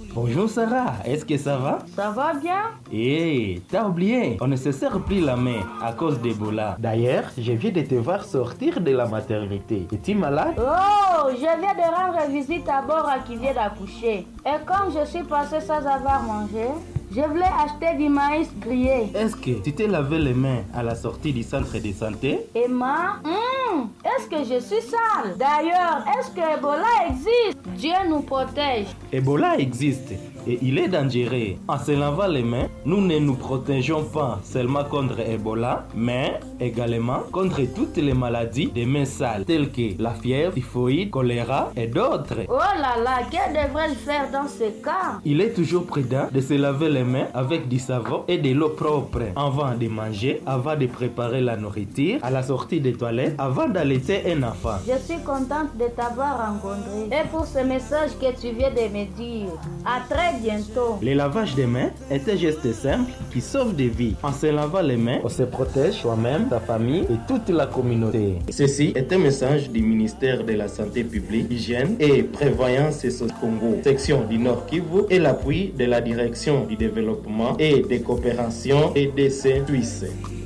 Bonjour Sarah, est-ce que ça va? Ça va bien? Hé, t'as oublié, on ne se serre plus la main à cause d'Ebola. D'ailleurs, je viens de te voir sortir de la maternité. Es-tu malade? Oh, je viens de rendre visite à Bora qui vient d'accoucher. Et comme je suis passée sans avoir mangé, je voulais acheter du maïs grillé. Est-ce que tu t'es lavé les mains à la sortie du centre de santé? Emma, est-ce que je suis sale? D'ailleurs, est-ce que Ebola existe? Dieu nous protège. Ebola existe et il est dangereux. En se lavant les mains, nous ne nous protégeons pas seulement contre Ebola, mais également contre toutes les maladies des mains sales, telles que la fièvre, typhoïde, choléra et d'autres. Oh là là, que devrais-je faire dans ce cas? Il est toujours prudent de se laver les mains avec du savon et de l'eau propre avant de manger, avant de préparer la nourriture, à la sortie des toilettes, avant d'allaiter un enfant. Je suis contente de t'avoir rencontré et pour ce message que tu viens de me dire. À très bientôt. Le lavage des mains est un geste simple qui sauve des vies. En se lavant les mains, on se protège soi-même, sa famille et toute la communauté. Ceci est un message du ministère de la Santé publique, Hygiène et Prévoyance Congo, section du Nord Kivu et l'appui de la Direction du Développement et des Coopérations EDC Suisse.